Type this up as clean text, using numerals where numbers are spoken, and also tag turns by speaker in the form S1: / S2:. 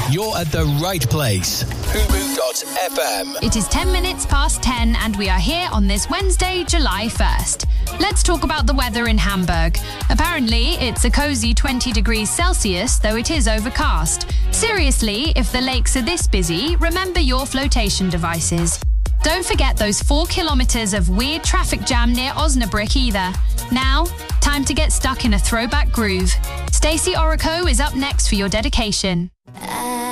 S1: you're at the right place. Fubu.fm.
S2: It is 10 minutes past 10 and we are here on this Wednesday, July 1st. Let's talk about the weather in Hamburg. Apparently, it's a cozy 20 degrees Celsius, though it is overcast. Seriously, if the lakes are this busy, remember your flotation devices. Don't forget those 4 kilometres of weird traffic jam near Osnabrück either. Now, time to get stuck in a throwback groove. Stacey Orico is up next for your dedication.